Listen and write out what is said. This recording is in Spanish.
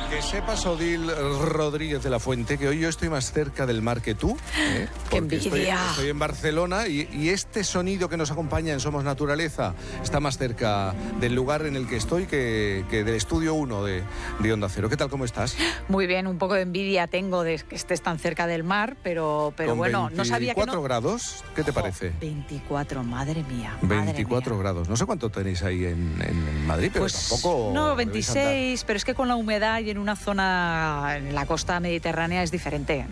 Que sepas, Odil Rodríguez de la Fuente, que hoy yo estoy más cerca del mar que tú. ¡Qué envidia! Estoy en Barcelona y este sonido que nos acompaña en Somos Naturaleza está más cerca del lugar en el que estoy que del estudio 1 de Onda Cero. ¿Qué tal, cómo estás? Muy bien, un poco de envidia tengo de que estés tan cerca del mar, pero bueno, no sabía que no... ¿24 grados? ¿Qué te parece? 24, madre mía. 24 grados. No sé cuánto tenéis ahí en Madrid, pero pues tampoco... No, 26, pero es que con la humedad y en una zona, en la costa mediterránea es diferente.